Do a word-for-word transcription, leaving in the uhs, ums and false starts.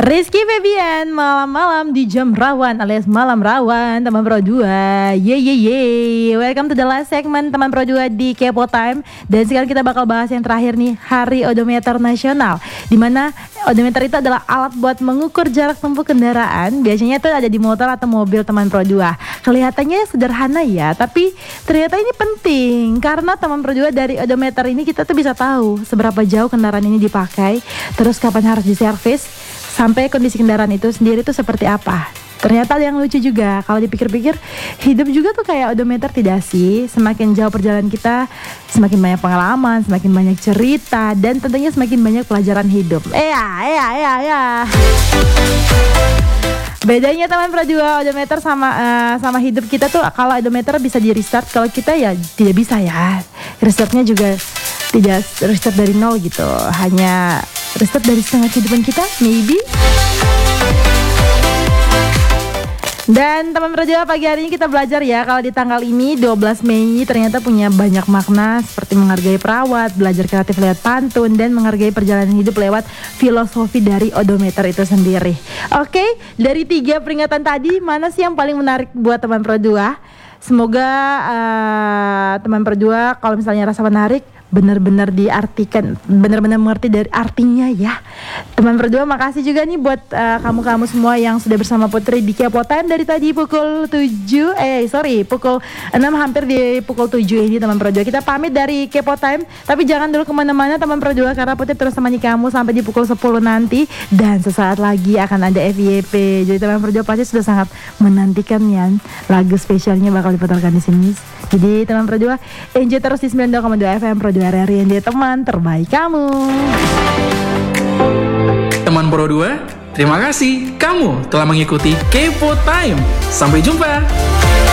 Rizky Febian, malam-malam di jam rawan alias malam rawan teman Pro dua. Ye ye ye. Welcome to the last segment teman Pro dua di Kepo Time. Dan sekarang kita bakal bahas yang terakhir nih, Hari Odometer Nasional. Dimana odometer itu adalah alat buat mengukur jarak tempuh kendaraan. Biasanya itu ada di motor atau mobil teman Pro dua. Kelihatannya sederhana ya, tapi ternyata ini penting. Karena teman Pro dua, dari odometer ini kita tuh bisa tahu seberapa jauh kendaraan ini dipakai, terus kapan harus diservis, sampai kondisi kendaraan itu sendiri tuh seperti apa. Ternyata yang lucu juga, kalau dipikir-pikir, hidup juga tuh kayak odometer tidak sih? Semakin jauh perjalanan kita, semakin banyak pengalaman, semakin banyak cerita, dan tentunya semakin banyak pelajaran hidup. Eh ya, eh ya, eh ya, eh ya. Bedanya teman Pro dua, odometer sama uh, sama hidup kita tuh, kalau odometer bisa di restart, kalau kita ya tidak bisa ya. Restartnya juga tidak restart dari nol gitu, hanya restart dari setengah kehidupan kita, maybe. Dan teman Pro dua, pagi hari ini kita belajar ya, kalau di tanggal ini dua belas Mei ternyata punya banyak makna, seperti menghargai perawat, belajar kreatif lewat pantun, dan menghargai perjalanan hidup lewat filosofi dari odometer itu sendiri. Oke, dari tiga peringatan tadi, mana sih yang paling menarik buat teman Pro dua? Semoga uh, teman Pro dua kalau misalnya rasa menarik, benar-benar diartikan, benar-benar mengerti dari artinya ya. Teman Pro dua, makasih juga nih buat uh, kamu-kamu semua yang sudah bersama Putri di Kepo Time dari tadi pukul tujuh, eh sorry pukul enam, hampir di pukul tujuh ini teman Pro dua. Kita pamit dari Kepo Time, tapi jangan dulu kemana-mana teman Pro dua, karena Putri terus temani kamu sampai di pukul sepuluh nanti. Dan sesaat lagi akan ada F Y P. Jadi teman Pro dua pasti sudah sangat menantikan ya, lagu spesialnya bakal diputarkan di sini. Jadi teman Pro dua, enjoy terus di sembilan puluh dua koma dua F M Pro dua R R I, dia teman terbaik kamu. Teman Pro dua, terima kasih kamu telah mengikuti Kepo Time. Sampai jumpa.